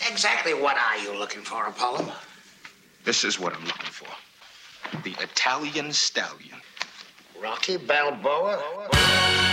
Exactly what are you looking for, Apollo? This is what I'm looking for. The Italian Stallion. Rocky Balboa?